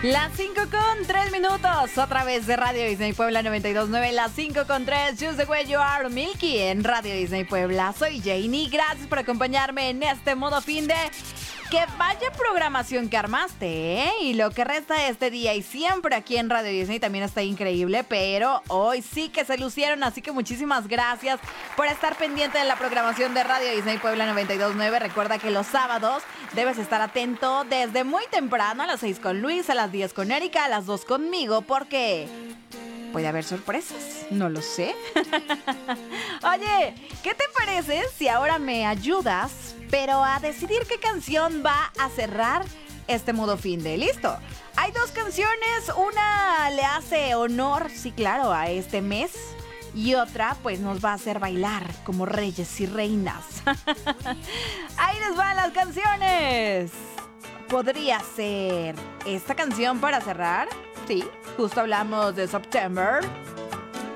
Las 5:03, otra vez de Radio Disney Puebla 92.9, las 5:03, Just the Way You Are, Milky en Radio Disney Puebla. Soy Janie, gracias por acompañarme en este modo fin de... Que vaya programación que armaste, ¿eh? Y lo que resta de este día y siempre aquí en Radio Disney también está increíble, pero hoy sí que se lucieron, así que muchísimas gracias por estar pendiente de la programación de Radio Disney Puebla 92.9. Recuerda que los sábados debes estar atento desde muy temprano, a las 6 con Luis, a las 10 con Erika, a las 2 conmigo, porque... puede haber sorpresas, no lo sé. Oye, ¿qué te parece si ahora me ayudas, pero a decidir qué canción va a cerrar este modo fin de? ¿Listo? Hay dos canciones, una le hace honor, sí claro, a este mes, y otra pues nos va a hacer bailar como reyes y reinas. Ahí les van las canciones. ¿Podría ser esta canción para cerrar? Sí, justo hablamos de September.